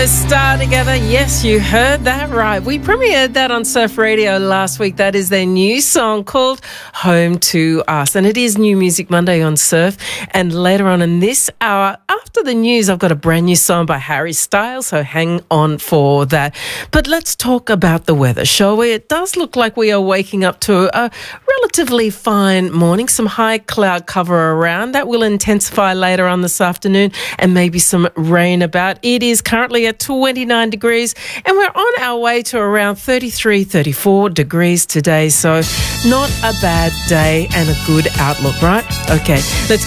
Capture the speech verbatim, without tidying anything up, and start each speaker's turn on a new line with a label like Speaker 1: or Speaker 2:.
Speaker 1: Let's Star Together. Yes, you heard that right. We premiered that on Surf Radio last week. That is their new song called Home to Us. And it is New Music Monday on Surf. And later on in this hour, after the news, I've got a brand new song by Harry Styles, so hang on for that. But let's talk about the weather, shall we? It does look like we are waking up to a relatively fine morning, some high cloud cover around. That will intensify later on this afternoon and maybe some rain about. It is currently at twenty-nine degrees and we're on our way to around thirty-three, thirty-four degrees today. So not a bad day and a good outlook, right? Okay, let's